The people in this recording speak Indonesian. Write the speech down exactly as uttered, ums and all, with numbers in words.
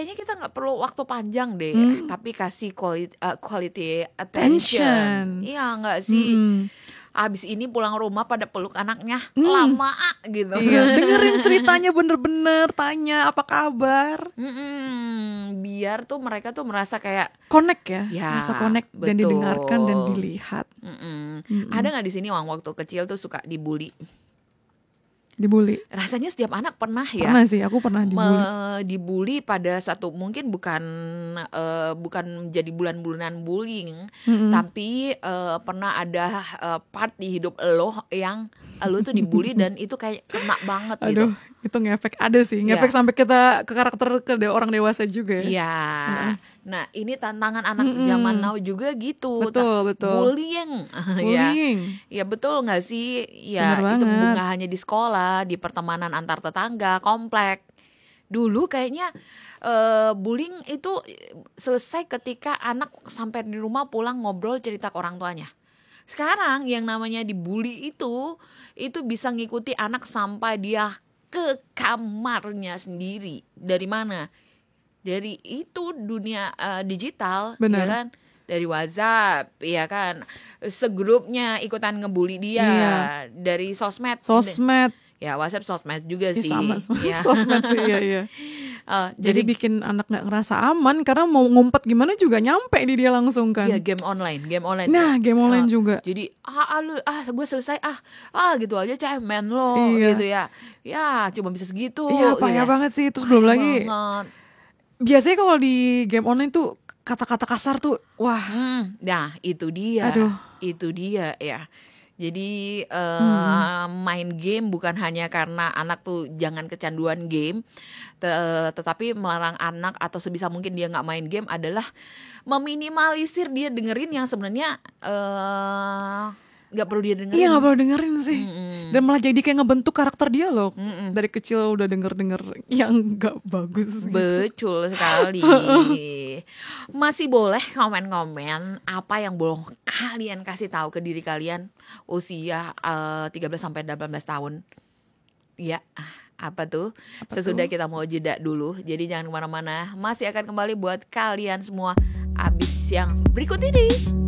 kayaknya kita nggak perlu waktu panjang deh, Hmm. tapi kasih quality, uh, quality Tension. attention. Iya nggak sih? Mm-mm. Abis ini pulang rumah pada peluk anaknya Hmm. lama ah, gitu. Iya, dengerin ceritanya bener-bener, tanya apa kabar, Mm-mm. Biar tuh mereka tuh merasa kayak connect ya, Ya, rasa connect dan betul. didengarkan dan dilihat. mm-mm. Mm-mm. Ada nggak di sini yang waktu kecil tuh suka dibully? Dibully. Rasanya setiap anak pernah ya. Pernah sih, aku pernah dibully. Me- dibully pada satu mungkin bukan eh, bukan jadi bulan-bulanan bullying, Mm-mm. tapi eh, pernah ada eh, part di hidup lo yang lo tuh dibully dan itu kayak kena banget gitu. Aduh, itu ngefek, ada sih, ngefek Iya. sampai kita ke karakter ke de- orang dewasa juga ya. Iya. Nah, ini tantangan anak Mm-mm. zaman now juga gitu. Betul, Ta- betul. Bullying. Ya. Bullying. Ya betul nggak sih? Ya Bener itu banget. nggak hanya di sekolah, di pertemanan antar tetangga, komplek. Dulu kayaknya eh, bullying itu selesai ketika anak sampai di rumah pulang ngobrol cerita ke orang tuanya. Sekarang yang namanya dibully itu itu bisa ngikuti anak sampai dia ke kamarnya sendiri. Dari mana? Dari itu dunia eh, digital, Benar. ya kan? Dari WhatsApp, ya kan? Segrupnya ikutan ngebully dia. Iya. Dari sosmed. Sosmed. Ya WhatsApp sosmed juga Ya, sih. sama, sama. Ya. Sosmed sih, iya, iya. Eh, Jadi jadi bikin anak nggak ngerasa aman karena mau ngumpet gimana juga nyampe di dia langsung kan. ya game online, game online. Nah, game online Eh, juga. Jadi ah, ah lu ah gue selesai ah ah gitu aja cemen lo Iya. gitu ya. Ya cuma bisa segitu. Iya, gitu payah ya. banget sih. Terus belum Payah lagi, banget. biasanya kalau di game online tuh kata-kata kasar tuh, wah, Hmm, nah itu dia, Aduh. itu dia ya. Jadi eh, main game bukan hanya karena anak tuh jangan kecanduan game, te- tetapi melarang anak atau sebisa mungkin dia nggak main game adalah meminimalisir dia dengerin yang sebenarnya eh, nggak perlu dia dengerin. iya nggak perlu dengerin sih. Mm-mm. Dan malah jadi kayak ngebentuk karakter dia loh. Mm-mm. Dari kecil udah denger-denger yang nggak bagus. Gitu. Betul sekali. Masih boleh komen-komen apa yang belum kalian kasih tahu ke diri kalian usia eh, tiga belas sampai delapan belas tahun. Ya, apa tuh? Apa Sesudah tuh? kita mau jeda dulu. Jadi jangan kemana-mana. Masih akan kembali buat kalian semua abis yang berikut ini.